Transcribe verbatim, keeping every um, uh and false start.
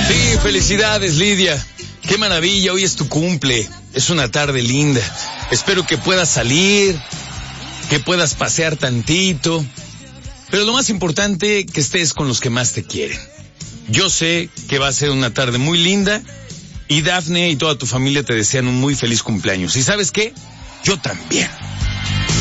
Sí, felicidades, Lidia. Qué maravilla, hoy es tu cumple. Es una tarde linda. Espero que puedas salir, que puedas pasear tantito. Pero lo más importante, que estés con los que más te quieren. Yo sé que va a ser una tarde muy linda y Dafne y toda tu familia te desean un muy feliz cumpleaños. ¿Y sabes qué? Yo también.